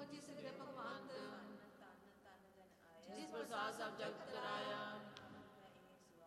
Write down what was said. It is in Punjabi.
ਜਿਸ ਹਿਰਦੇ ਭਗਵੰਤ, ਤਨ ਤਨ ਜਨ ਆਇਆ, ਜਿਸ ਪ੍ਰਸਾਦ ਸਭ ਜਗਤ